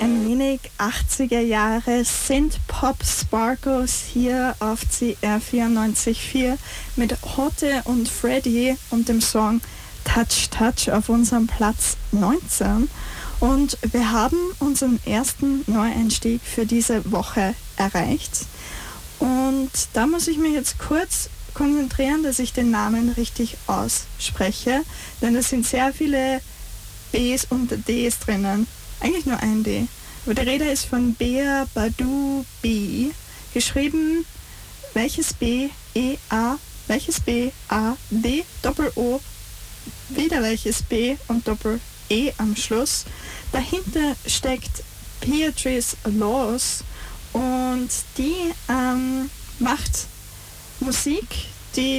ein wenig 80er Jahre Synth-Pop-Sparkles hier auf CR 94.4 mit Hotte und Freddy und dem Song Touch Touch auf unserem Platz 19. Und wir haben unseren ersten Neueinstieg für diese Woche erreicht. Und da muss ich mich jetzt kurz konzentrieren, dass ich den Namen richtig ausspreche, denn es sind sehr viele Bs und Ds drinnen. Eigentlich nur ein D. Aber die Rede ist von Bea Badu B. Geschrieben, welches B, E, A, welches B, A, D, Doppel-O, wieder welches B und Doppel-E am Schluss. Dahinter steckt Beatrice Laws und die macht Musik,